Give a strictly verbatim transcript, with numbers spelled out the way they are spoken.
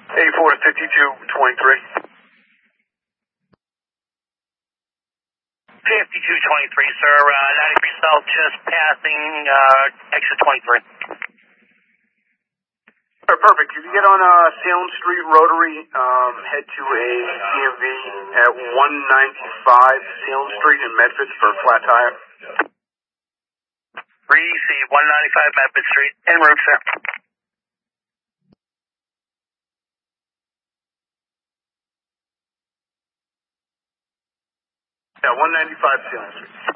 eighty-four to fifty-two twenty-three. fifty-two twenty-three, sir. Uh, ninety-three south, just passing uh, exit twenty-three. All right, perfect. If you get on uh, Salem Street Rotary, um, head to a D M V at one ninety-five Salem Street in Medford for a flat tire. Receive one ninety-five Medford Street. En route, sir. Yeah, one ninety-five Salem Street.